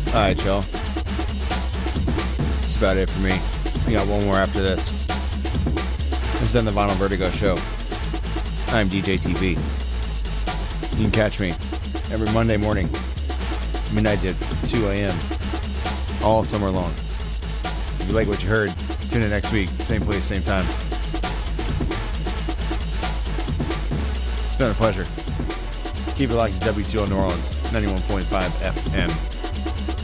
Alright, y'all. That's about it for me. We got one more after this. It's been the Vinyl Vertigo Show. I'm DJ TB. You can catch me every Monday morning, midnight to 2 a.m. all summer long. So if you like what you heard, tune in next week. Same place, same time. It's been a pleasure. Keep it locked to WTO New Orleans, 91.5 FM.